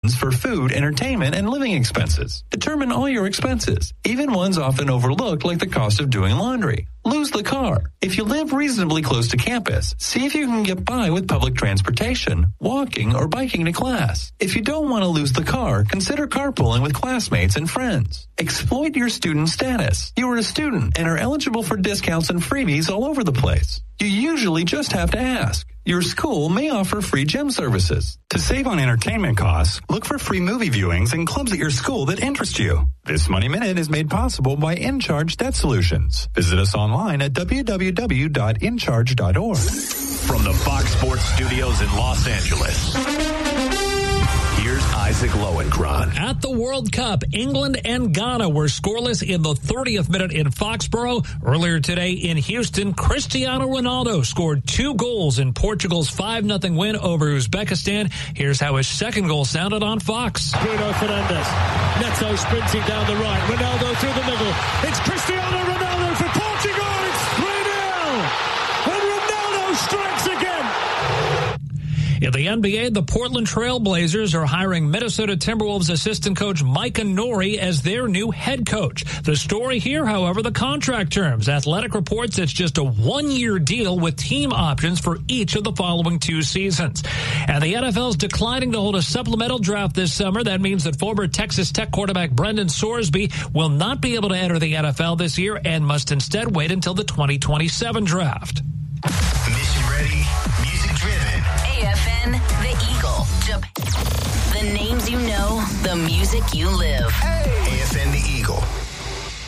funds for food, entertainment, and living expenses. Determine all your expenses, even ones often overlooked like the cost of doing laundry. Lose the car. If you live reasonably close to campus, see if you can get by with public transportation, walking, or biking to class. If you don't want to lose the car, consider carpooling with classmates and friends. Exploit your student status. You are a student and are eligible for discounts and freebies all over the place. You usually just have to ask. Your school may offer free gym services. To save on entertainment costs, look for free movie viewings and clubs at your school that interest you. This Money Minute is made possible by InCharge Debt Solutions. Visit us online at www.incharge.org. From the Fox Sports Studios in Los Angeles, here's Isaac Lowenkron. At the World Cup, England and Ghana were scoreless in the 30th minute in Foxborough. Earlier today in Houston, Cristiano Ronaldo scored 2 goals in Portugal's 5-0 win over Uzbekistan. Here's how his second goal sounded on Fox. Bruno Fernandes. Neto sprinting down the right. Ronaldo through the middle. It's Cristiano Ronaldo for Portugal. It's 3-0. And Ronaldo strikes again. In the NBA, the Portland Trail Blazers are hiring Minnesota Timberwolves assistant coach Micah Nori as their new head coach. The story here, however, the contract terms. Athletic reports it's just a 1-year deal with team options for each of the following 2 seasons. And the NFL's declining to hold a supplemental draft this summer. That means that former Texas Tech quarterback Brendan Sorsby will not be able to enter the NFL this year and must instead wait until the 2027 draft. Mission ready, music driven. AFN, The Eagle. The names you know, the music you live. AFN, The Eagle.